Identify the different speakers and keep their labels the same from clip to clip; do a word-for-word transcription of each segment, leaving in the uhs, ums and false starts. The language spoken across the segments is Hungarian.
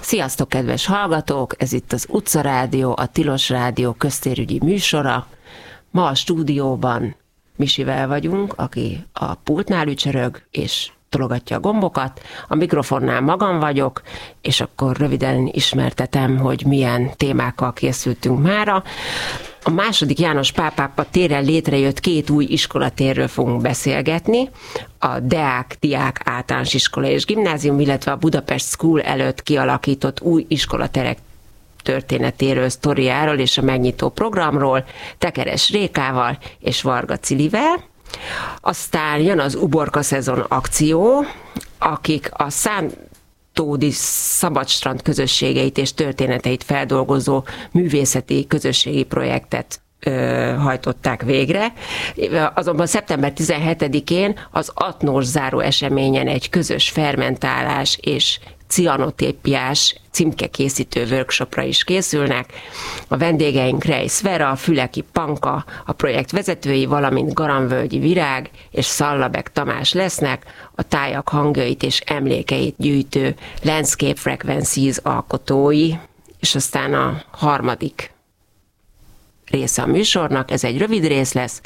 Speaker 1: Sziasztok, kedves hallgatók! Ez itt az Utcarádió, a Tilos Rádió köztérügyi műsora. Ma a stúdióban Misivel vagyunk, aki a pultnál ücsörög, és tologatja a gombokat. A mikrofonnál magam vagyok, és akkor röviden ismertetem, hogy milyen témákkal készültünk mára. A második János Pál pápa téren létrejött két új iskolatérről fogunk beszélgetni. A Deák Diák Általános Iskola és Gimnázium, illetve a Budapest School előtt kialakított új iskolaterek történetéről, sztoriáról és a megnyitó programról, Tekeres Rékával és Varga Cilivel. Aztán jön az Uborka szezon akció, akik a Szántódi Szabadstrand közösségeit és történeteit feldolgozó művészeti közösségi projektet ö, hajtották végre. Azonban szeptember tizenhetedikén az Atnós záró eseményen egy közös fermentálás és cianotépiás címkekészítő workshopra is készülnek. A vendégeink Reisz Vera, Füleki Panka, a projekt vezetői, valamint Garamvölgyi Virág és Szallabek Tamás lesznek, a tájak hangjait és emlékeit gyűjtő Landscape Frequencies alkotói, és aztán a harmadik része a műsornak, ez egy rövid rész lesz,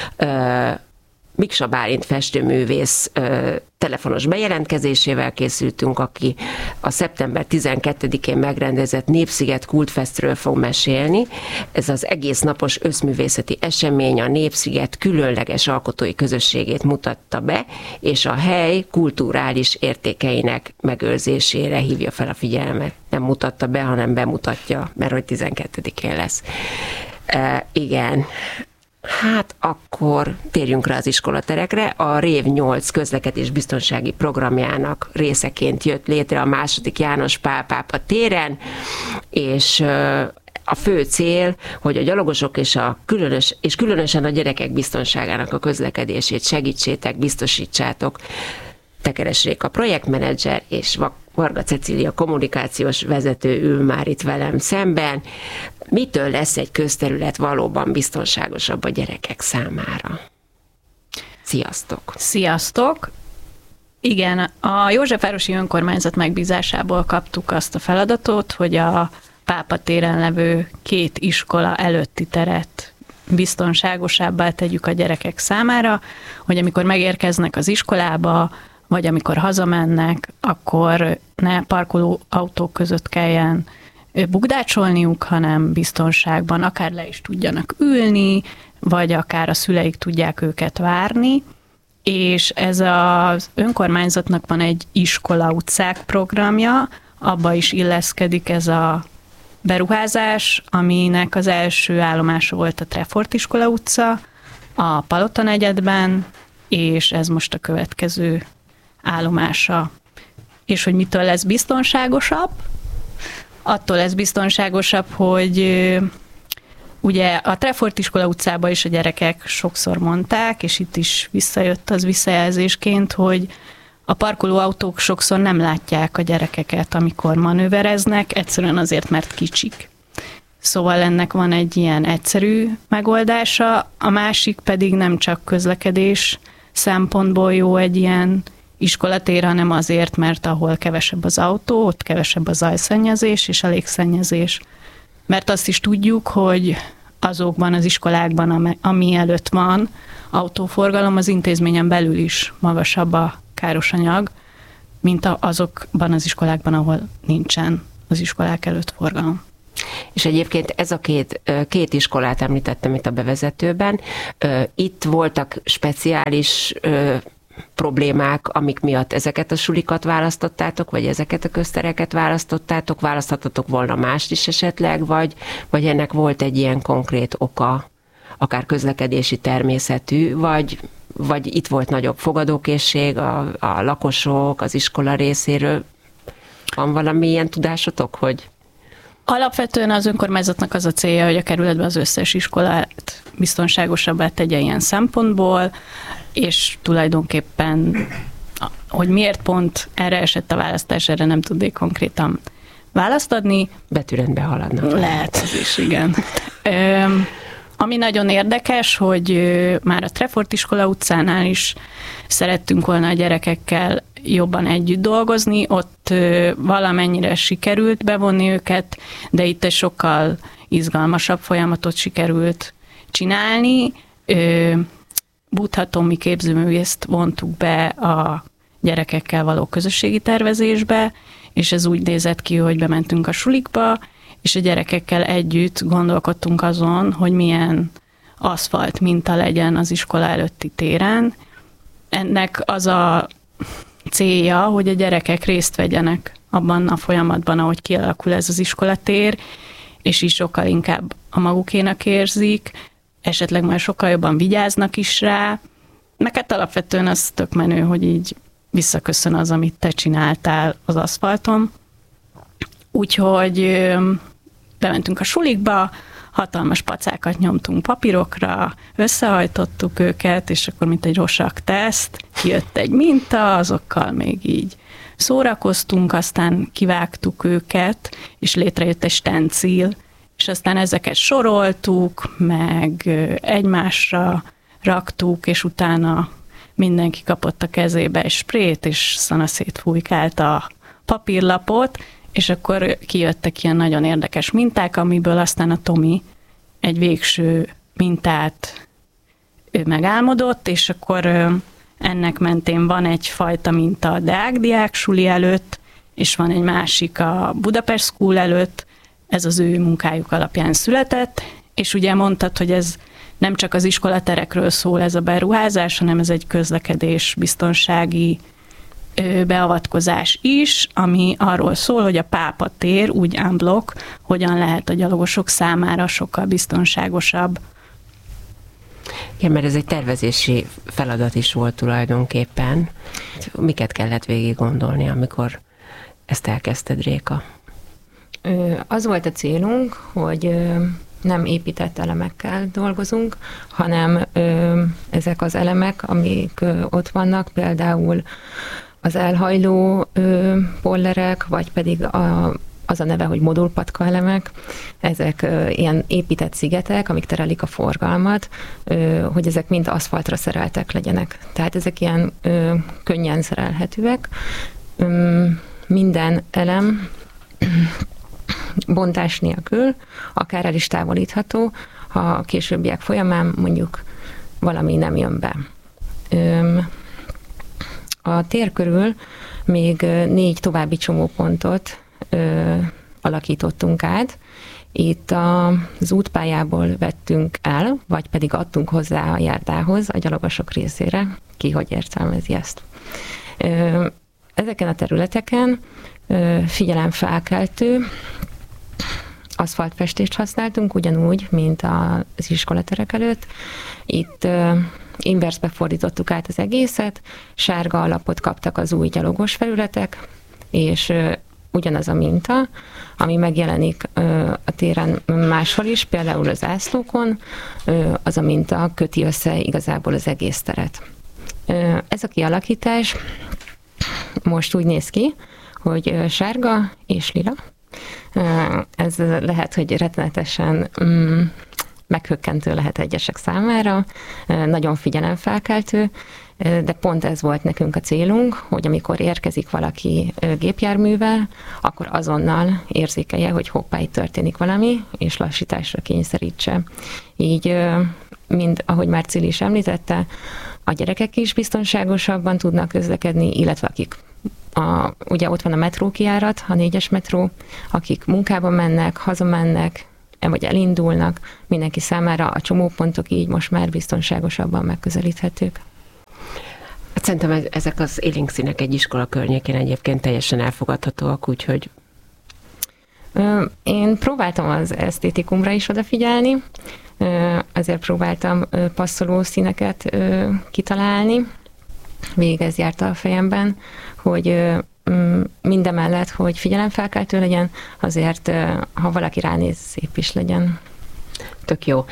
Speaker 1: Miksa Bálint festőművész ö, telefonos bejelentkezésével készültünk, aki a szeptember tizenkettedikén megrendezett Népsziget Kultfestről fog mesélni. Ez az egész napos összművészeti esemény a Népsziget különleges alkotói közösségét mutatta be, és a hely kulturális értékeinek megőrzésére hívja fel a figyelmet. Nem mutatta be, hanem bemutatja, mert hogy tizenkettedikén lesz. E, igen... Hát akkor térjünk rá az iskolaterekre. A Rév nyolc közlekedés biztonsági programjának részeként jött létre a második János Pál pápa téren, és a fő cél, hogy a gyalogosok és, a különös, és különösen a gyerekek biztonságának a közlekedését segítsétek, biztosítsátok. Tekeres Réka projektmenedzser és Varga Cecília kommunikációs vezető ül már itt velem szemben. Mitől lesz egy közterület valóban biztonságosabb a gyerekek számára? Sziasztok!
Speaker 2: Sziasztok! Igen, a Józsefvárosi Önkormányzat megbízásából kaptuk azt a feladatot, hogy a Pápa téren levő két iskola előtti teret biztonságosabbá tegyük a gyerekek számára, hogy amikor megérkeznek az iskolába, vagy amikor hazamennek, akkor ne parkoló autók között kelljen bugdácsolniuk, hanem biztonságban akár le is tudjanak ülni, vagy akár a szüleik tudják őket várni, és ez az önkormányzatnak van egy iskola utcák programja, abba is illeszkedik ez a beruházás, aminek az első állomása volt a Trefort iskola utca, a Palota negyedben, és ez most a következő állomása. És hogy mitől lesz biztonságosabb? Attól lesz biztonságosabb, hogy ugye a Trefort iskola utcába is a gyerekek sokszor mondták, és itt is visszajött az visszajelzésként, hogy a parkolóautók sokszor nem látják a gyerekeket, amikor manővereznek, egyszerűen azért, mert kicsik. Szóval ennek van egy ilyen egyszerű megoldása, a másik pedig nem csak közlekedés szempontból jó egy ilyen iskolatér, hanem azért, mert ahol kevesebb az autó, ott kevesebb a zajszennyezés és a légszennyezés. Mert azt is tudjuk, hogy azokban az iskolákban, ami előtt van autóforgalom, az intézményen belül is magasabb a károsanyag, mint azokban az iskolákban, ahol nincsen az iskolák előtt forgalom.
Speaker 1: És egyébként ez a két, két iskolát említettem itt a bevezetőben. Itt voltak speciális problémák, amik miatt ezeket a sulikat választottátok, vagy ezeket a köztereket választottátok, választhatatok volna mást is esetleg, vagy, vagy ennek volt egy ilyen konkrét oka, akár közlekedési természetű, vagy, vagy itt volt nagyobb fogadókészség a, a lakosok, az iskola részéről. Van valami ilyen tudásotok, hogy...
Speaker 2: Alapvetően az önkormányzatnak az a célja, hogy a kerületben az összes iskolát biztonságosabbá tegye ilyen szempontból, és tulajdonképpen, hogy miért pont erre esett a választás, erre nem tudnék konkrétan választ adni.
Speaker 1: Betűrendbe haladnak.
Speaker 2: Lehet, az is, igen. Ö, ami nagyon érdekes, hogy már a Trefort iskola utcánál is szerettünk volna a gyerekekkel jobban együtt dolgozni, ott valamennyire sikerült bevonni őket, de itt egy sokkal izgalmasabb folyamatot sikerült csinálni. Buddha Tomi képzőművészt vontuk be a gyerekekkel való közösségi tervezésbe, és ez úgy nézett ki, hogy bementünk a sulikba, és a gyerekekkel együtt gondolkodtunk azon, hogy milyen aszfalt minta legyen az iskola előtti téren. Ennek az a célja, hogy a gyerekek részt vegyenek abban a folyamatban, ahogy kialakul ez az iskolatér, és így sokkal inkább a magukénak érzik, esetleg már sokkal jobban vigyáznak is rá. Meg hát alapvetően az tök menő, hogy így visszaköszön az, amit te csináltál az aszfalton. Úgyhogy bementünk a sulikba, hatalmas pacákat nyomtunk papírokra, összehajtottuk őket, és akkor mint egy rosak teszt, kijött egy minta, azokkal még így szórakoztunk, aztán kivágtuk őket, és létrejött egy stencil, és aztán ezeket soroltuk, meg egymásra raktuk, és utána mindenki kapott a kezébe egy sprét, és szanaszét fújkált a papírlapot, és akkor kijöttek ilyen nagyon érdekes minták, amiből aztán a Tomi egy végső mintát ő megálmodott, és akkor ennek mentén van egyfajta minta a Deák Diák suli előtt, és van egy másik a Budapest School előtt, ez az ő munkájuk alapján született, és ugye mondtad, hogy ez nem csak az iskolaterekről szól ez a beruházás, hanem ez egy közlekedés biztonsági beavatkozás is, ami arról szól, hogy a Pápa tér úgy en bloc, hogyan lehet a gyalogosok számára sokkal biztonságosabb.
Speaker 1: Igen, mert ez egy tervezési feladat is volt tulajdonképpen. Miket kellett végig gondolni, amikor ezt elkezdted, Réka?
Speaker 3: Az volt a célunk, hogy nem épített elemekkel dolgozunk, hanem ezek az elemek, amik ott vannak, például az elhajló ö, pollerek, vagy pedig a, az a neve, hogy modulpatka elemek, ezek ö, ilyen épített szigetek, amik terelik a forgalmat, ö, hogy ezek mind aszfaltra szereltek legyenek. Tehát ezek ilyen ö, könnyen szerelhetőek. Ö, minden elem bontás nélkül, akár el is távolítható, ha a későbbiek folyamán mondjuk valami nem jön be. Ö, A tér körül még négy további csomópontot ö, alakítottunk át. Itt az útpályából vettünk el, vagy pedig adtunk hozzá a járdához, a gyalogosok részére, ki hogy értelmezi ezt. Ö, ezeken a területeken ö, figyelemfelkeltő aszfaltfestést használtunk, ugyanúgy, mint az iskolaterek előtt. Itt ö, inverzbe fordítottuk át az egészet, sárga alapot kaptak az új gyalogos felületek, és ö, ugyanaz a minta, ami megjelenik ö, a téren máshol is, például az zászlókon, ö, az a minta köti össze igazából az egész teret. Ö, ez a kialakítás most úgy néz ki, hogy ö, sárga és lila. Ö, ez lehet, hogy rettenetesen mm, meghökkentő lehet egyesek számára, nagyon figyelemfelkeltő, de pont ez volt nekünk a célunk, hogy amikor érkezik valaki gépjárművel, akkor azonnal érzékelje, hogy hoppá, itt történik valami, és lassításra kényszerítse. Így, mind ahogy már Cili is említette, a gyerekek is biztonságosabban tudnak közlekedni, illetve akik a, ugye ott van a metrókijárat, a négyes metró, akik munkába mennek, hazamennek, vagy elindulnak, mindenki számára a csomópontok így most már biztonságosabban megközelíthetők.
Speaker 1: Hát szerintem ezek az élénk színek egy iskola környékén egyébként teljesen elfogadhatóak, úgyhogy...
Speaker 3: Én próbáltam az esztétikumra is odafigyelni, azért próbáltam passzoló színeket kitalálni, végig ez járt a fejemben, hogy mindemellett, hogy figyelemfelkeltő legyen, azért, ha valaki ránéz, szép is legyen.
Speaker 1: Tök jó.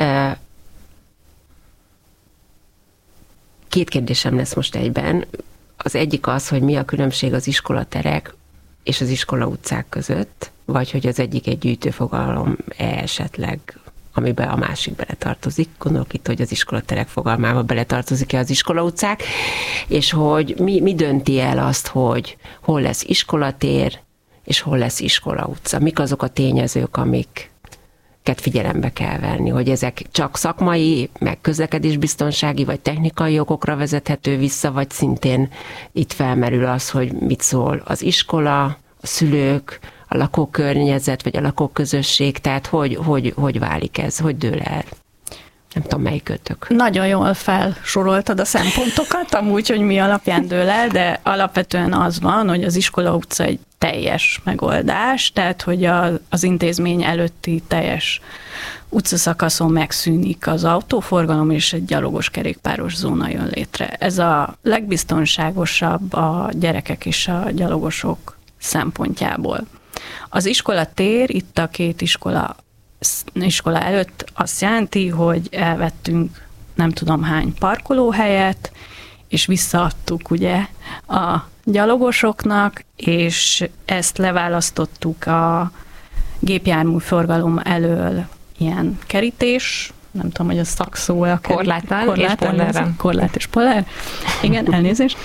Speaker 1: Két kérdésem lesz most egyben. Az egyik az, hogy mi a különbség az iskolaterek és az iskola utcák között, vagy hogy az egyik egy gyűjtőfogalom esetleg amiben a másik beletartozik. Gondolok itt, hogy az iskolaterek fogalmába beletartozik-e az iskola utcák, és hogy mi, mi dönti el azt, hogy hol lesz iskolatér, és hol lesz iskola utca. Mik azok a tényezők, amiket figyelembe kell venni, hogy ezek csak szakmai, meg közlekedésbiztonsági, vagy technikai okokra vezethető vissza, vagy szintén itt felmerül az, hogy mit szól az iskola, a szülők, a lakókörnyezet, vagy a lakóközösség, tehát hogy, hogy, hogy válik ez, hogy dől el? Nem tudom, melyikötök.
Speaker 2: Nagyon jól felsoroltad a szempontokat, amúgy, hogy mi alapján dől el, de alapvetően az van, hogy az iskola utca egy teljes megoldás, tehát hogy a, az intézmény előtti teljes utcaszakaszon megszűnik az autóforgalom, és egy gyalogos kerékpáros zóna jön létre. Ez a legbiztonságosabb a gyerekek és a gyalogosok szempontjából. Az iskolatér, itt a két iskola, iskola előtt azt jelenti, hogy elvettünk nem tudom hány parkolóhelyet, és visszaadtuk ugye a gyalogosoknak, és ezt leválasztottuk a gépjármű forgalom elől ilyen kerítés, nem tudom, hogy a szakszó a
Speaker 3: korláttal és pollerrel.
Speaker 2: Korlát és poller. Igen, elnézést.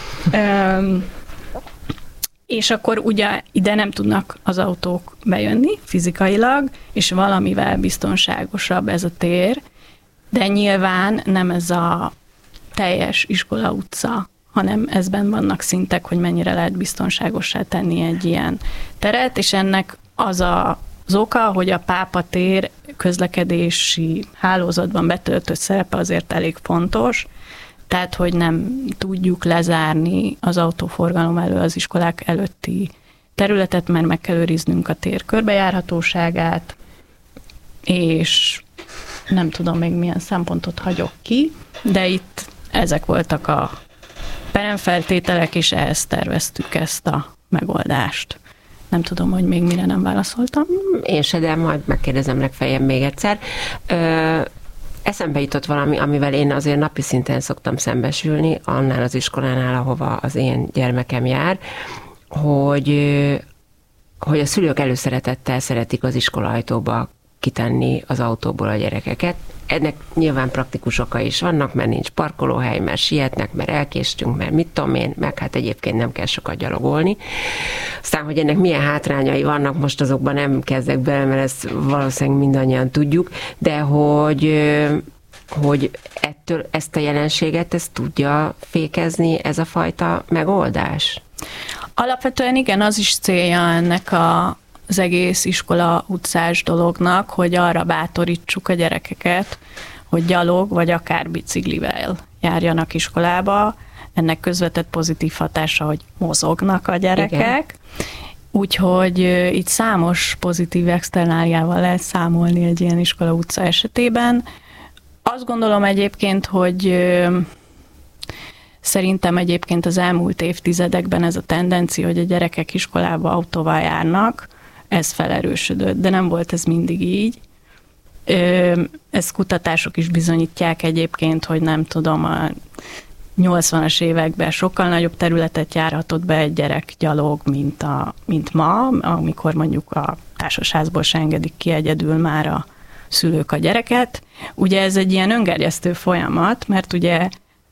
Speaker 2: És akkor ugye ide nem tudnak az autók bejönni fizikailag, és valamivel biztonságosabb ez a tér, de nyilván nem ez a teljes iskola utca, hanem ezben vannak szintek, hogy mennyire lehet biztonságossá tenni egy ilyen teret, és ennek az a, az oka, hogy a Pápa tér közlekedési hálózatban betöltött szerepe azért elég fontos, tehát, hogy nem tudjuk lezárni az autóforgalom elől az iskolák előtti területet, mert meg kell őriznünk a tér körbejárhatóságát, és nem tudom még milyen szempontot hagyok ki, de itt ezek voltak a peremfeltételek, és ehhez terveztük ezt a megoldást. Nem tudom, hogy még mire nem válaszoltam.
Speaker 1: Én se, de majd megkérdezem legfeljebb még egyszer. Ö, eszembe jutott valami, amivel én azért napi szinten szoktam szembesülni, annál az iskolánál, ahova az én gyermekem jár, hogy, hogy a szülők előszeretettel szeretik az iskolaajtóba kitenni az autóból a gyerekeket. Ennek nyilván praktikus okai is vannak, mert nincs parkolóhely, mert sietnek, mert elkéstünk, mert mit tudom én, meg hát egyébként nem kell sokat gyalogolni. Aztán, hogy ennek milyen hátrányai vannak, most azokban nem kezdek bele, mert ezt valószínűleg mindannyian tudjuk, de hogy, hogy ettől ezt a jelenséget, ezt tudja fékezni ez a fajta megoldás?
Speaker 2: Alapvetően igen, az is célja ennek a az egész iskola utcás dolognak, hogy arra bátorítsuk a gyerekeket, hogy gyalog vagy akár biciklivel járjanak iskolába. Ennek közvetett pozitív hatása, hogy mozognak a gyerekek. Úgyhogy itt számos pozitív externáliával lehet számolni egy ilyen iskola utca esetében. Azt gondolom egyébként, hogy szerintem egyébként az elmúlt évtizedekben ez a tendencia, hogy a gyerekek iskolába autóval járnak, ez felerősödött, de nem volt ez mindig így. Ezt kutatások is bizonyítják egyébként, hogy nem tudom, a nyolcvanas években sokkal nagyobb területet járhatott be egy gyerek gyalog, mint, a, mint ma, amikor mondjuk a társasházból se engedik ki egyedül már a szülők a gyereket. Ugye ez egy ilyen öngerjesztő folyamat, mert ugye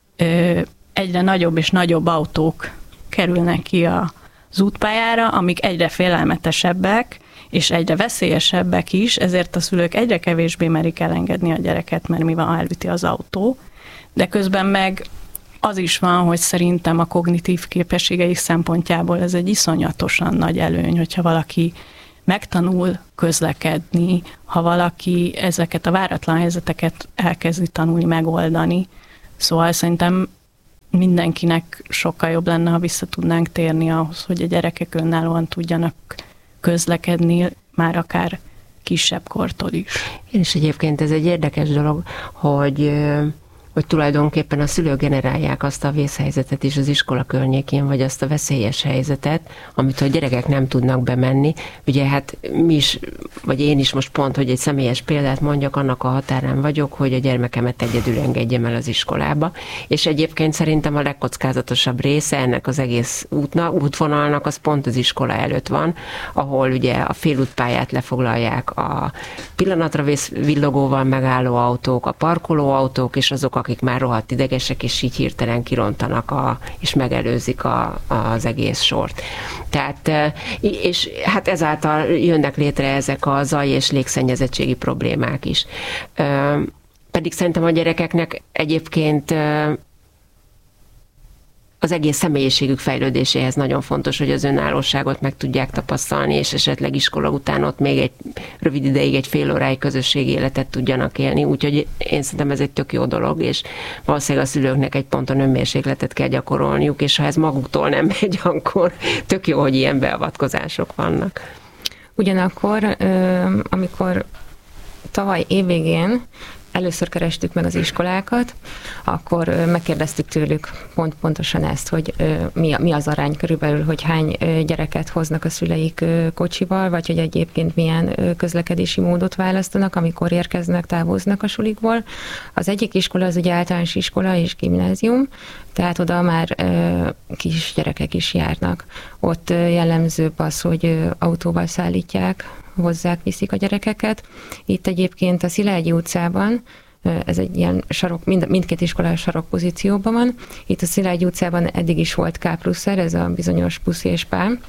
Speaker 2: egyre nagyobb és nagyobb autók kerülnek ki a az útpályára, amik egyre félelmetesebbek, és egyre veszélyesebbek is, ezért a szülők egyre kevésbé merik elengedni a gyereket, mert mi van, elüti az autó. De közben meg az is van, hogy szerintem a kognitív képességeik szempontjából ez egy iszonyatosan nagy előny, hogyha valaki megtanul közlekedni, ha valaki ezeket a váratlan helyzeteket elkezdi tanulni, megoldani. Szóval szerintem mindenkinek sokkal jobb lenne, ha vissza tudnánk térni ahhoz, hogy a gyerekek önállóan tudjanak közlekedni, már akár kisebb kortól is.
Speaker 1: Én is egyébként ez egy érdekes dolog, hogy hogy tulajdonképpen a szülők generálják azt a vészhelyzetet is az iskola környékén, vagy azt a veszélyes helyzetet, amit a gyerekek nem tudnak bemenni. Ugye hát mi is, vagy én is most pont, hogy egy személyes példát mondjak, annak a határán vagyok, hogy a gyermekemet egyedül engedjem el az iskolába, és egyébként szerintem a legkockázatosabb része ennek az egész útnak, útvonalnak az pont az iskola előtt van, ahol ugye a félútpályát lefoglalják a pillanatra villogóval megálló autók, a parkolóautók, és azok, akik már rohadt idegesek, és így hirtelen kirontanak a, és megelőzik a, az egész sort. Tehát, és hát ezáltal jönnek létre ezek a zaj- és légszennyezettségi problémák is. Pedig szerintem a gyerekeknek egyébként az egész személyiségük fejlődéséhez nagyon fontos, hogy az önállóságot meg tudják tapasztalni, és esetleg iskola után ott még egy rövid ideig, egy fél óráig közösségi életet tudjanak élni. Úgyhogy én szerintem ez egy tök jó dolog, és valószínűleg a szülőknek egy ponton önmérsékletet kell gyakorolniuk, és ha ez maguktól nem megy, akkor tök jó, hogy ilyen beavatkozások vannak.
Speaker 3: Ugyanakkor, amikor tavaly évvégén először kerestük meg az iskolákat, akkor megkérdeztük tőlük pont pontosan ezt, hogy mi, mi az arány körülbelül, hogy hány gyereket hoznak a szüleik kocsival, vagy hogy egyébként milyen közlekedési módot választanak, amikor érkeznek, távoznak a sulikból. Az egyik iskola az ugye általános iskola és gimnázium, tehát oda már kis gyerekek is járnak. Ott jellemzőbb az, hogy autóval szállítják, hozzák, viszik a gyerekeket. Itt egyébként a Szilágyi utcában, ez egy ilyen sarok, mind, mindkét iskola sarok pozícióban van. Itt a Szilágyi utcában eddig is volt K pluszer, ez a bizonyos Puszi és Pál.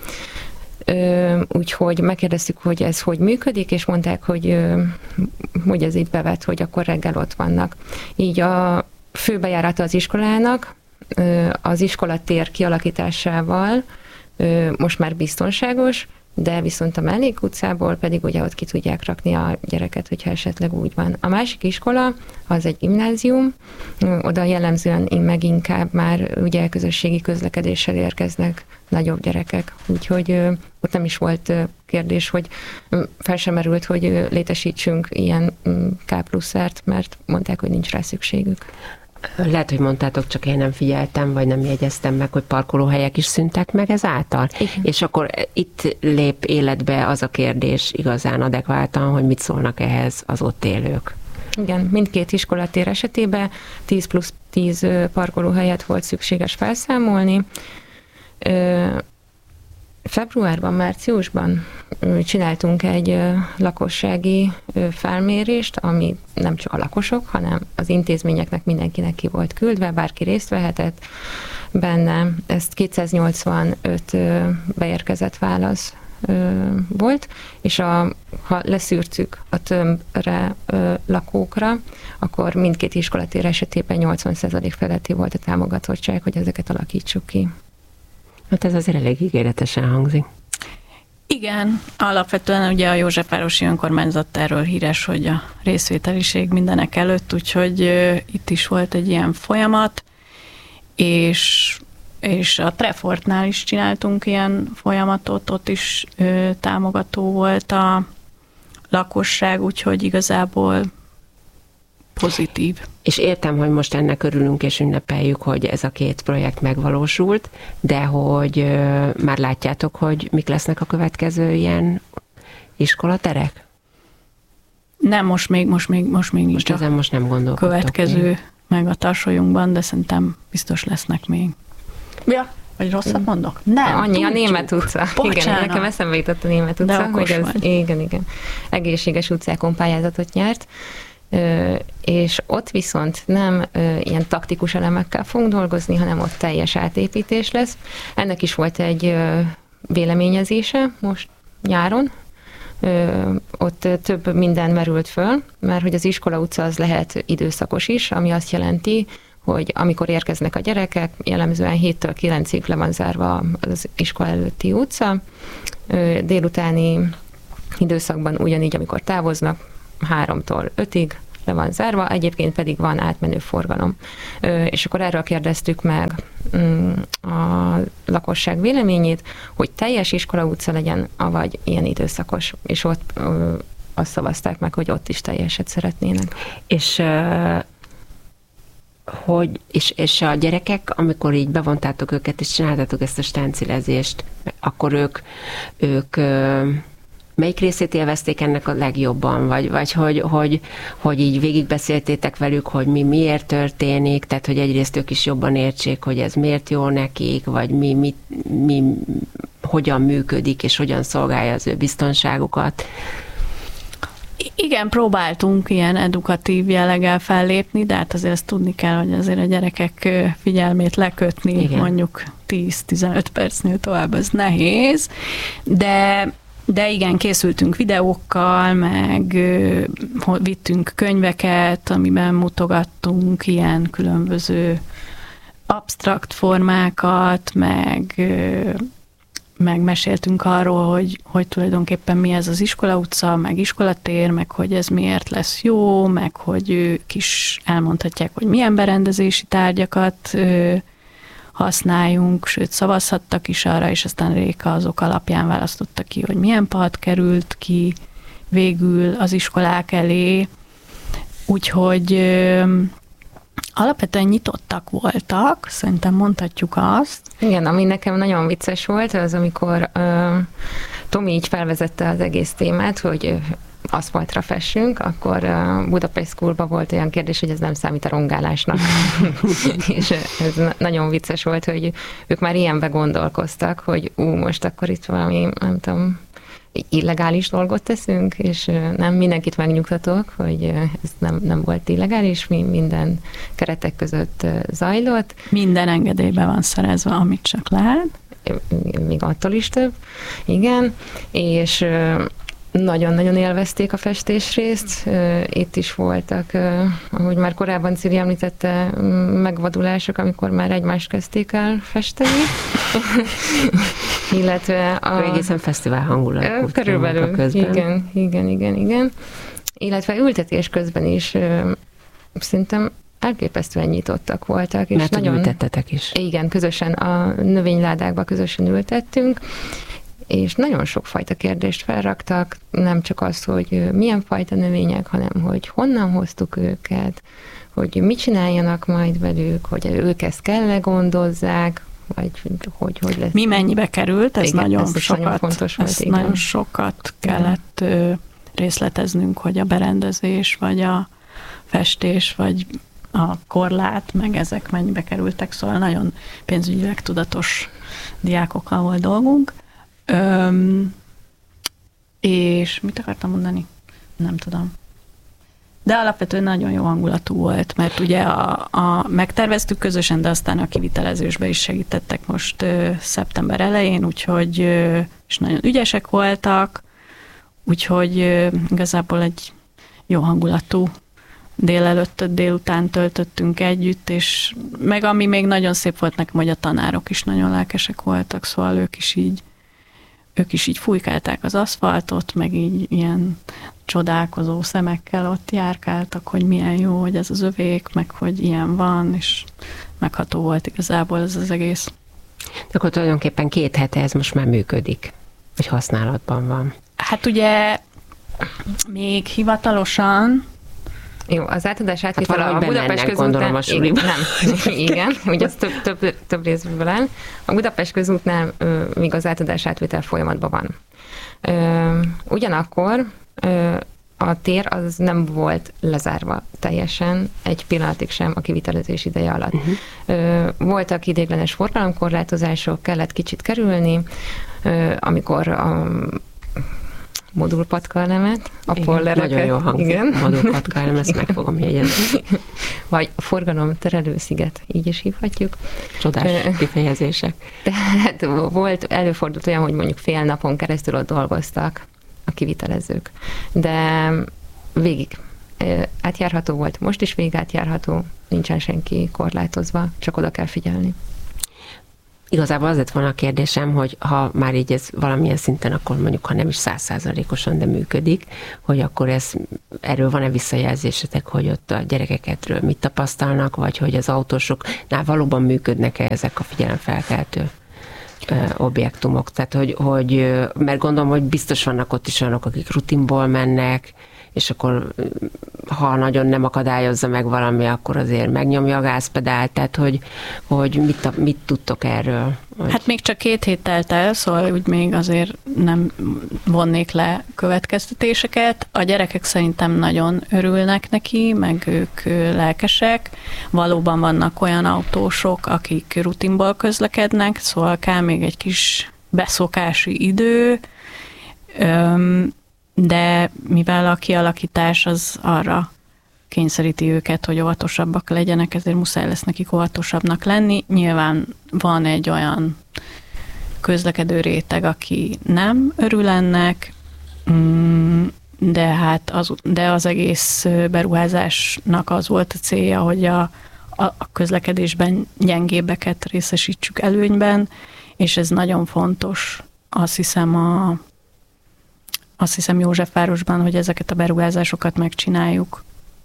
Speaker 3: Úgyhogy megkérdeztük, hogy ez hogy működik, és mondták, hogy, hogy ez itt bevet, hogy akkor reggel ott vannak. Így a főbejárata az iskolának az iskolatér kialakításával most már biztonságos, de viszont a mellékutcából pedig ugye ott ki tudják rakni a gyereket, hogyha esetleg úgy van. A másik iskola az egy gimnázium, oda jellemzően meg inkább már ugye közösségi közlekedéssel érkeznek nagyobb gyerekek, úgyhogy ott nem is volt kérdés, hogy fel sem merült, hogy létesítsünk ilyen K pluszert, mert mondták, hogy nincs rá szükségük.
Speaker 1: Lehet, hogy mondtátok, csak én nem figyeltem, vagy nem jegyeztem meg, hogy parkolóhelyek is szűntek meg ezáltal. Igen. És akkor itt lép életbe az a kérdés igazán adekváltan, hogy mit szólnak ehhez az ott élők.
Speaker 3: Igen, mindkét iskolatér esetében tíz plusz tíz parkolóhelyet volt szükséges felszámolni. Februárban, márciusban csináltunk egy lakossági felmérést, ami nem csak a lakosok, hanem az intézményeknek mindenkinek ki volt küldve, bárki részt vehetett benne. Ezt kétszáznyolcvanöt beérkezett válasz volt, és a, ha leszűrtük a tömbre lakókra, akkor mindkét iskolatér esetében nyolcvan százalék feletti volt a támogatottság, hogy ezeket alakítsuk ki.
Speaker 1: Hát ez azért elég ígéretesen hangzik.
Speaker 2: Igen, alapvetően ugye a Józsefvárosi önkormányzat erről híres, hogy a részvételiség mindenek előtt, úgyhogy uh, itt is volt egy ilyen folyamat, és, és a Trefortnál is csináltunk ilyen folyamatot, ott is uh, támogató volt a lakosság, úgyhogy igazából pozitív.
Speaker 1: És értem, hogy most ennek örülünk és ünnepeljük, hogy ez a két projekt megvalósult, de hogy ö, már látjátok, hogy mik lesznek a következő ilyen iskolaterek?
Speaker 2: Nem, most még, most még, most még
Speaker 1: most
Speaker 2: nincs
Speaker 1: ezen most nem gondolkodtok.
Speaker 2: Következő
Speaker 1: én.
Speaker 2: meg a tarsolyunkban, de szerintem biztos lesznek még. Ja, vagy rosszat mondok? Nem,
Speaker 3: Annyi
Speaker 2: tudjuk.
Speaker 3: A Német utca.
Speaker 2: Bocsánat.
Speaker 3: Igen, nekem eszembe jutott a Német utca, hogy ez, igen, igen. Egészséges utcákon pályázatot nyert. Ö, és ott viszont nem ö, ilyen taktikus elemekkel fogunk dolgozni, hanem ott teljes átépítés lesz. Ennek is volt egy ö, véleményezése most nyáron. Ö, ott több minden merült föl, mert hogy az iskola utca az lehet időszakos is, ami azt jelenti, hogy amikor érkeznek a gyerekek, jellemzően héttől kilencig le van zárva az iskola előtti utca. Ö, délutáni időszakban ugyanígy, amikor távoznak, háromtól ötig le van zárva, egyébként pedig van átmenő forgalom. És akkor erről kérdeztük meg a lakosság véleményét, hogy teljes iskola utca legyen, avagy ilyen időszakos. És ott azt szavazták meg, hogy ott is teljeset szeretnének.
Speaker 1: És uh, hogy, és, és a gyerekek, amikor így bevontátok őket, és csináltátok ezt a stencilezést, akkor ők, ők melyik részét élvezték ennek a legjobban, vagy, vagy hogy, hogy, hogy így végigbeszéltétek velük, hogy mi miért történik, tehát hogy egyrészt ők is jobban értsék, hogy ez miért jó nekik, vagy mi, mi, mi hogyan működik, és hogyan szolgálja az ő biztonságukat.
Speaker 2: Igen, próbáltunk ilyen edukatív jelleggel fellépni, de hát azért ezt tudni kell, hogy azért a gyerekek figyelmét lekötni, igen, mondjuk tíz-tizenöt percnél tovább, ez nehéz, de De igen, készültünk videókkal, meg ö, vittünk könyveket, amiben mutogattunk ilyen különböző absztrakt formákat, meg, ö, meg meséltünk arról, hogy, hogy tulajdonképpen mi ez az iskola utca, meg iskolatér, meg hogy ez miért lesz jó, meg hogy ők is elmondhatják, hogy milyen berendezési tárgyakat ö, használjunk, sőt szavazhattak is arra, és aztán Réka azok alapján választotta ki, hogy milyen pad került ki végül az iskolák elé. Úgyhogy ö, alapvetően nyitottak voltak, szerintem mondhatjuk azt.
Speaker 3: Igen, ami nekem nagyon vicces volt, az amikor ö, Tomi így felvezette az egész témát, hogy aszfaltra fessünk, akkor Budapest Schoolban volt olyan kérdés, hogy ez nem számít a rongálásnak. És ez nagyon vicces volt, hogy ők már ilyenbe gondolkoztak, hogy ú, most akkor itt valami, nem tudom, illegális dolgot teszünk, és nem, mindenkit megnyugtatok, hogy ez nem, nem volt illegális, minden keretek között zajlott.
Speaker 2: Minden engedélyben van szerezve, amit csak lehet.
Speaker 3: Még attól is több, igen, és nagyon-nagyon élvezték a festésrészt. Itt is voltak, ahogy már korábban Ciri említette, megvadulások, amikor már egymást kezdték el festeni. Illetve a...
Speaker 1: Egészen fesztivál hangulat.
Speaker 3: Körülbelül, igen, igen, igen, igen. Illetve ültetés közben is szerintem elképesztően nyitottak voltak. És
Speaker 1: mert
Speaker 3: nagyon
Speaker 1: ültettetek is.
Speaker 3: Igen, közösen a növényládákba közösen ültettünk, és nagyon sokfajta kérdést felraktak, nem csak az, hogy milyen fajta növények, hanem hogy honnan hoztuk őket, hogy mit csináljanak majd velük, hogy ők ezt kell-e gondozzák, vagy hogy, hogy lesz.
Speaker 2: Mi mennyibe került, ez
Speaker 3: igen,
Speaker 2: nagyon
Speaker 3: ez
Speaker 2: sokat,
Speaker 3: nagyon fontos volt,
Speaker 2: ezt
Speaker 3: igen.
Speaker 2: nagyon sokat kellett igen. részleteznünk, hogy a berendezés, vagy a festés, vagy a korlát, meg ezek mennyibe kerültek, szóval nagyon pénzügyileg tudatos diákokkal volt dolgunk. Öm, és mit akartam mondani? Nem tudom. De alapvetően nagyon jó hangulatú volt, mert ugye a, a, megterveztük közösen, de aztán a kivitelezésbe is segítettek most ö, szeptember elején, úgyhogy ö, és nagyon ügyesek voltak, úgyhogy ö, igazából egy jó hangulatú délelőttöt, délután töltöttünk együtt, és meg ami még nagyon szép volt nekem, hogy a tanárok is nagyon lelkesek voltak, szóval ők is így ők is így fújkálták az aszfaltot, meg így ilyen csodálkozó szemekkel ott járkáltak, hogy milyen jó, hogy ez az övék, meg hogy ilyen van, és megható volt igazából ez az egész.
Speaker 1: De akkor tulajdonképpen két hete ez most már működik, vagy használatban van.
Speaker 2: Hát ugye még hivatalosan
Speaker 3: jó, az átadás átvétel
Speaker 1: hát
Speaker 3: a Budapest közútnál...
Speaker 1: A igen,
Speaker 3: nem, igen, ugye az több, több, több részből áll. A Budapest közútnál ö, még az átadás átvétel folyamatban van. Ö, ugyanakkor ö, a tér az nem volt lezárva teljesen, egy pillanatig sem a kivitelezés ideje alatt. Uh-huh. Ö, voltak ideiglenes forgalomkorlátozások, kellett kicsit kerülni, ö, amikor a modulpatkarnemet, a igen, pollereket.
Speaker 1: Nagyon jó hangzik. Modulpatkarnem, ezt meg fogom jegyezni.
Speaker 3: Vagy forgalomterelősziget, így is hívhatjuk.
Speaker 1: Csodás kifejezések.
Speaker 3: Tehát volt, előfordult olyan, hogy mondjuk fél napon keresztül ott dolgoztak a kivitelezők. De végig átjárható volt, most is végig átjárható, nincsen senki korlátozva, csak oda kell figyelni.
Speaker 1: Igazából az lett volna a kérdésem, hogy ha már így ez valamilyen szinten, akkor mondjuk, ha nem is százszázalékosan, de működik, hogy akkor ez, erről van-e visszajelzésetek, hogy ott a gyerekekről mit tapasztalnak, vagy hogy az autósoknál valóban működnek-e ezek a figyelemfelkeltő objektumok. Tehát, hogy, hogy, mert gondolom, hogy biztos vannak ott is olyanok, akik rutinból mennek, és akkor ha nagyon nem akadályozza meg valami, akkor azért megnyomja a gázpedált, tehát hogy, hogy mit, mit tudtok erről? Hogy...
Speaker 2: Hát még csak két hét telt el, szóval úgy még azért nem vonnék le következtetéseket. A gyerekek szerintem nagyon örülnek neki, meg ők lelkesek. Valóban vannak olyan autósok, akik rutinból közlekednek, szóval kell még egy kis beszokási idő, de mivel a kialakítás az arra kényszeríti őket, hogy óvatosabbak legyenek, ezért muszáj lesz nekik óvatosabbnak lenni. Nyilván van egy olyan közlekedő réteg, aki nem örül ennek, de hát az, de az egész beruházásnak az volt a célja, hogy a, a közlekedésben gyengébbeket részesítsük előnyben, és ez nagyon fontos. Azt hiszem a Azt hiszem Józsefvárosban, hogy ezeket a beruházásokat megcsináljuk.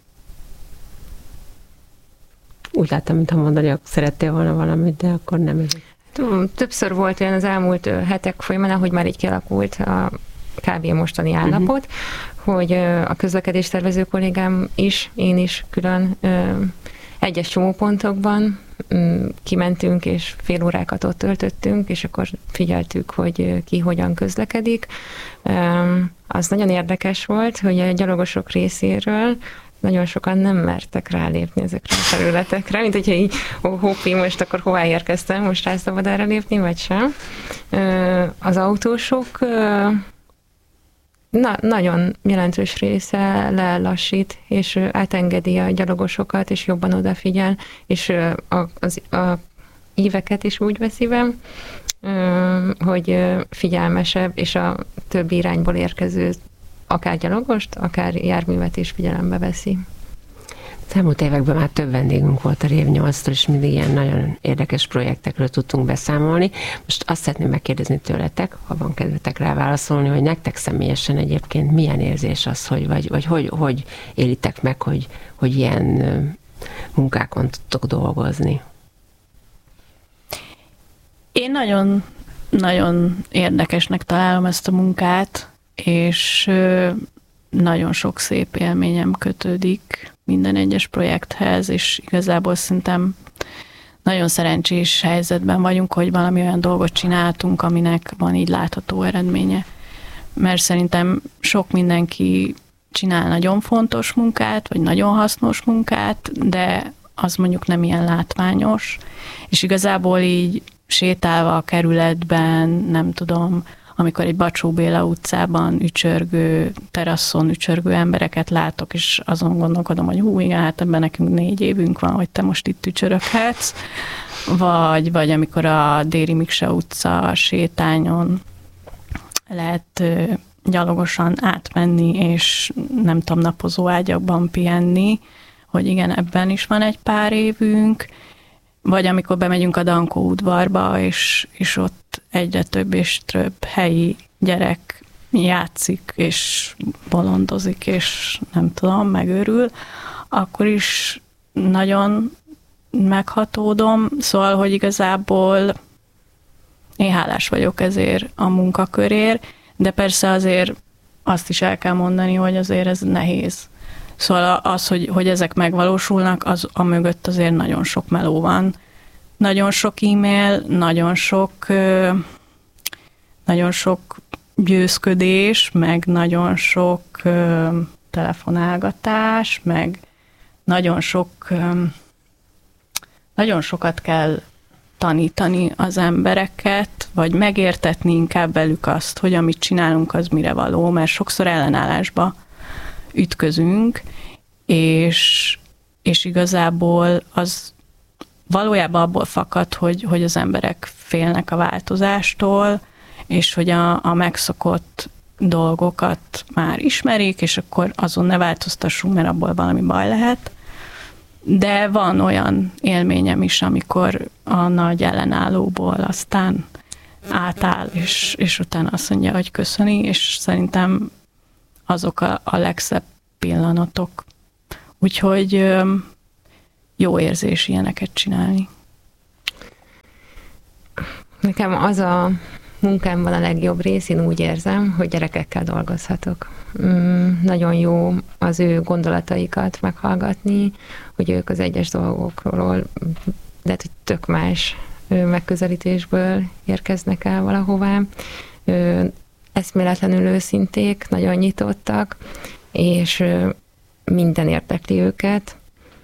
Speaker 1: Úgy láttam, mintha mondani, hogy szerettél volna valamit, de akkor nem.
Speaker 3: Többször volt olyan az elmúlt hetek folyamán, ahogy már így kialakult a kb. Mostani állapot, uh-huh. hogy a közlekedéstervező kollégám is, én is külön egyes csomópontokban kimentünk, és fél órákat ott töltöttünk, és akkor figyeltük, hogy ki hogyan közlekedik. Az nagyon érdekes volt, hogy a gyalogosok részéről nagyon sokan nem mertek rálépni ezekre a területekre, mint hogyha így, hoppé, most akkor hová érkeztem, most rá szabad erre lépni, vagy sem. Az autósok na, nagyon jelentős része lelassít, és átengedi a gyalogosokat, és jobban odafigyel, és a, az, a íveket is úgy veszi be, hogy figyelmesebb, és a többi irányból érkező akár gyalogost, akár járművet is figyelembe veszi.
Speaker 1: Az elmúlt években már több vendégünk volt a Rév nyolctól, és mindig ilyen nagyon érdekes projektekről tudtunk beszámolni. Most azt szeretném megkérdezni tőletek, ha van kedvetek rá válaszolni, hogy nektek személyesen egyébként milyen érzés az, hogy, vagy, vagy hogy, hogy élitek meg, hogy, hogy ilyen munkákon tudtok dolgozni?
Speaker 2: Én nagyon, nagyon érdekesnek találom ezt a munkát, és nagyon sok szép élményem kötődik minden egyes projekthez, és igazából szerintem nagyon szerencsés helyzetben vagyunk, hogy valami olyan dolgot csináltunk, aminek van így látható eredménye. Mert szerintem sok mindenki csinál nagyon fontos munkát, vagy nagyon hasznos munkát, de az mondjuk nem ilyen látványos, és igazából így sétálva a kerületben, nem tudom, amikor egy Bacsó Béla utcában ücsörgő, teraszon ücsörgő embereket látok, és azon gondolkodom, hogy hú, igen, hát ebben nekünk négy évünk van, hogy te most itt ücsöröghetsz. Vagy, vagy amikor a Déri Miksa utca sétányon lehet gyalogosan átmenni, és nem tudom, napozó ágyakban pihenni, hogy igen, ebben is van egy pár évünk. Vagy amikor bemegyünk a Dankó udvarba, és, és ott egyre több és több helyi gyerek játszik, és bolondozik, és nem tudom, megőrül, akkor is nagyon meghatódom. Szóval, hogy igazából én hálás vagyok ezért a munkakörért, de persze azért azt is el kell mondani, hogy azért ez nehéz. Szóval az, hogy, hogy ezek megvalósulnak, az a mögött azért nagyon sok meló van. Nagyon sok e-mail, nagyon sok, nagyon sok győzködés, meg nagyon sok telefonálgatás, meg nagyon sok, nagyon sokat kell tanítani az embereket, vagy megértetni inkább velük azt, hogy amit csinálunk, az mire való, mert sokszor ellenállásba ütközünk, és, és igazából az valójában abból fakad, hogy, hogy az emberek félnek a változástól, és hogy a, a megszokott dolgokat már ismerik, és akkor azon ne változtassunk, mert abból valami baj lehet. De van olyan élményem is, amikor a nagy ellenállóból aztán átáll, és, és utána azt mondja, hogy köszöni, és szerintem azok a, a legszebb pillanatok. Úgyhogy jó érzés ilyeneket csinálni.
Speaker 3: Nekem az a munkámban a legjobb rész, én úgy érzem, hogy gyerekekkel dolgozhatok. Mm, nagyon jó az ő gondolataikat meghallgatni, hogy ők az egyes dolgokról, de hogy tök más megközelítésből érkeznek el valahová. Eszméletlenül őszinték, nagyon nyitottak, és minden érdekli őket.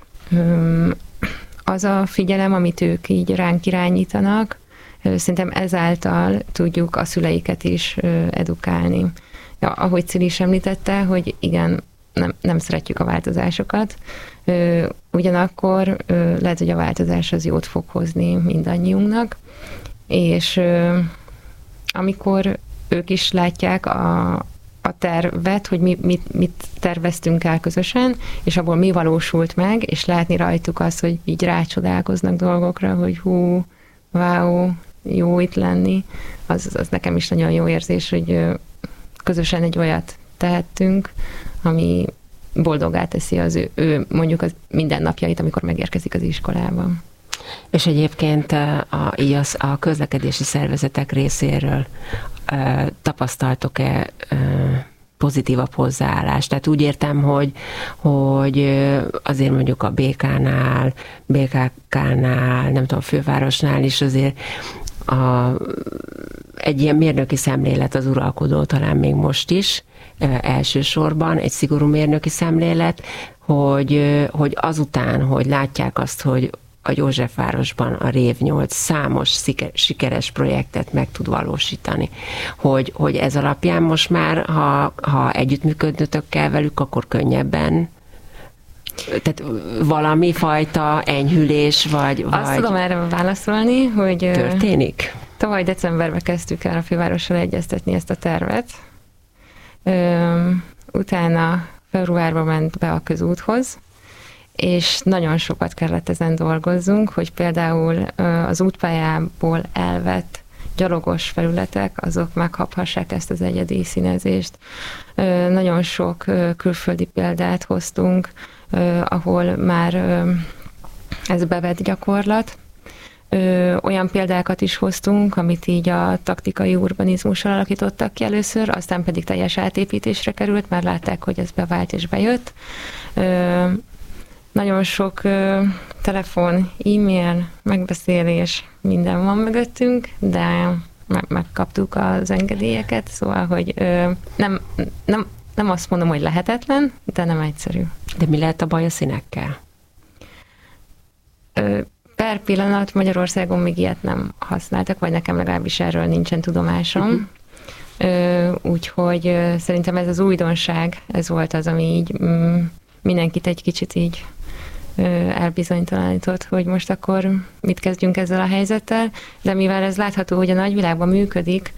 Speaker 3: Az a figyelem, amit ők így ránk irányítanak, szerintem ezáltal tudjuk a szüleiket is edukálni. Ja, ahogy Cili is említette, hogy igen, nem, nem szeretjük a változásokat, ugyanakkor lehet, hogy a változás az jót fog hozni mindannyiunknak, és amikor ők is látják a, a tervet, hogy mi, mit, mit terveztünk el közösen, és abból mi valósult meg, és látni rajtuk azt, hogy így rácsodálkoznak dolgokra, hogy hú, wow, jó itt lenni, az, az nekem is nagyon jó érzés, hogy közösen egy olyat tehettünk, ami boldoggá teszi az ő, ő mondjuk az mindennapjait, amikor megérkezik az iskolában.
Speaker 1: És egyébként a, így az, a közlekedési szervezetek részéről tapasztaltok-e pozitívabb hozzáállást? Tehát úgy értem, hogy, hogy azért mondjuk a bé ká-nál, bé ká ká-nál, nem tudom, fővárosnál is azért a, egy ilyen mérnöki szemlélet az uralkodó, talán még most is, elsősorban egy szigorú mérnöki szemlélet, hogy, hogy azután, hogy látják azt, hogy a Józsefvárosban a Rév nyolc számos sikeres projektet meg tud valósítani. Hogy, hogy ez alapján most már, ha, ha együttműködnötök kell velük, akkor könnyebben, tehát valami fajta enyhülés, vagy...
Speaker 3: Azt
Speaker 1: vagy
Speaker 3: tudom erre válaszolni, hogy...
Speaker 1: Történik?
Speaker 3: Tavaly decemberben kezdtük el a fővárossal egyeztetni ezt a tervet. Utána februárban ment be a közúthoz, és nagyon sokat kellett ezen dolgozzunk, hogy például az útpályából elvett gyalogos felületek, azok megkaphassák ezt az egyedi színezést. Nagyon sok külföldi példát hoztunk, ahol már ez bevett gyakorlat. Olyan példákat is hoztunk, amit így a taktikai urbanizmussal alakítottak ki először, aztán pedig teljes átépítésre került, már látták, hogy ez bevált és bejött. Nagyon sok ö, telefon, e-mail, megbeszélés, minden van mögöttünk, de me- megkaptuk az engedélyeket, szóval, hogy ö, nem, nem, nem azt mondom, hogy lehetetlen, de nem egyszerű.
Speaker 1: De mi lehet a baj a színekkel?
Speaker 3: Ö, per pillanat Magyarországon még ilyet nem használtak, vagy nekem legalábbis erről nincsen tudomásom. Uh-huh. Úgyhogy ö, szerintem ez az újdonság, ez volt az, ami így mm, mindenkit egy kicsit így elbizonytalanított, hogy most akkor mit kezdjünk ezzel a helyzettel, de mivel ez látható, hogy a nagyvilágban működik,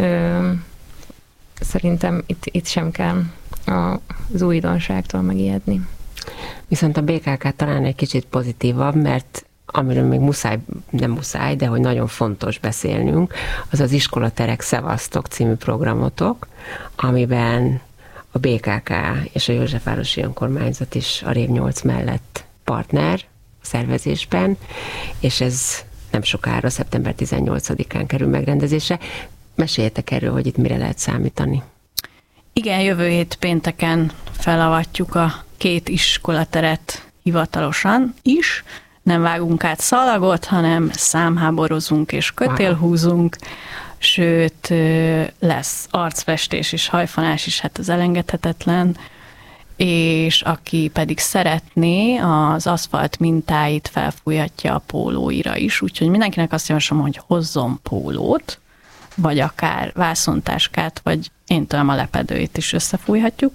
Speaker 3: szerintem itt, itt sem kell az újdonságtól megijedni.
Speaker 1: Viszont a bé ká ká talán egy kicsit pozitívabb, mert amiről még muszáj, nem muszáj, de hogy nagyon fontos beszélnünk, az az Iskolaterek Szevasztok című programotok, amiben a bé ká ká és a Józsefvárosi Önkormányzat is a Rév nyolc mellett partner a szervezésben, és ez nem sokára, szeptember tizennyolcadikán kerül megrendezésre. Meséljetek erről, hogy itt mire lehet számítani.
Speaker 2: Igen, jövő hét pénteken felavatjuk a két iskolateret hivatalosan is. Nem vágunk át szalagot, hanem számháborozunk és kötélhúzunk, sőt, lesz arcfestés és hajfonás is, hát az elengedhetetlen, és aki pedig szeretné, az aszfalt mintáit felfújhatja a pólóira is, úgyhogy mindenkinek azt javaslom, hogy hozzon pólót, vagy akár vászontáskát, vagy én tudom, a lepedőit is összefújhatjuk.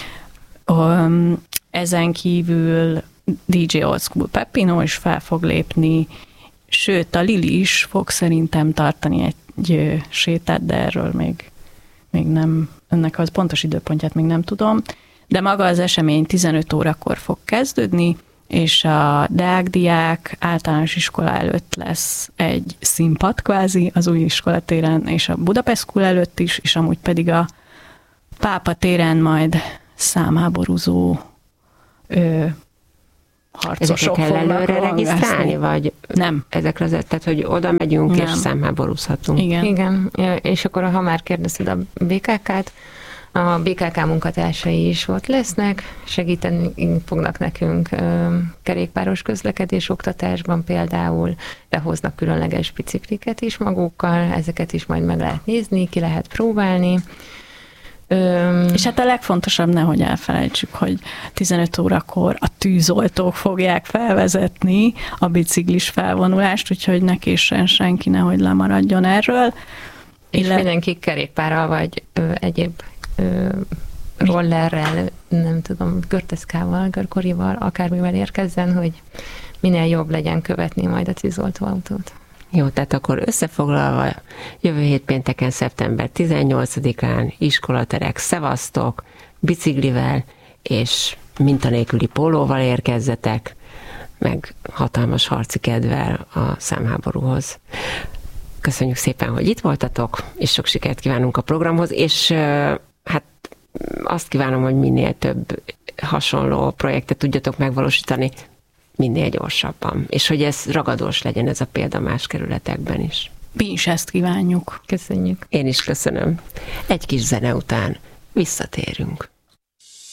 Speaker 2: Ezen kívül dé dzsé Old School Peppino is fel fog lépni, sőt, a Lili is fog szerintem tartani egy sétát, de erről még, még nem, ennek az pontos időpontját még nem tudom, de maga az esemény tizenöt órakor fog kezdődni, és a Deák Diák általános iskola előtt lesz egy színpad kvázi, az új iskolatéren, és a Budapest School előtt is, és amúgy pedig a Pápa téren majd számháborúzó ö, harcosok
Speaker 1: ezekre kell előre
Speaker 2: rohangászni.
Speaker 1: regisztrálni, vagy
Speaker 2: nem.
Speaker 1: Ezekre az, tehát, hogy oda megyünk, nem. és számháborúzhatunk.
Speaker 2: Igen.
Speaker 3: Igen, és akkor ha már kérdezted a bé ká ká-t, a bé ká ká munkatársai is ott lesznek, segíteni fognak nekünk ö, kerékpáros közlekedés oktatásban például, de hoznak különleges bicikliket is magukkal, ezeket is majd meg lehet nézni, ki lehet próbálni. Ö,
Speaker 2: És hát a legfontosabb, nehogy elfelejtsük, hogy tizenöt órakor a tűzoltók fogják felvezetni a biciklis felvonulást, úgyhogy ne késsen senki, nehogy lemaradjon erről.
Speaker 3: És
Speaker 2: Illet...
Speaker 3: mindenki kerékpárral vagy ö, egyéb ö, rollerrel, nem tudom, görteszkával, görkorival, akármivel érkezzen, hogy minél jobb legyen követni majd a tűzoltóautót.
Speaker 1: Jó, tehát akkor összefoglalva, jövő hét pénteken, szeptember tizennyolcadikán iskolaterek, szevasztok, biciklivel és mintanélküli pólóval érkezzetek, meg hatalmas harci kedvel a számháborúhoz. Köszönjük szépen, hogy itt voltatok, és sok sikert kívánunk a programhoz, és hát azt kívánom, hogy minél több hasonló projektet tudjatok megvalósítani, minél gyorsabban, és hogy ez ragadós legyen ez a példa más kerületekben is.
Speaker 2: Mi is ezt kívánjuk.
Speaker 3: Köszönjük.
Speaker 1: Én is köszönöm. Egy kis zene után visszatérünk.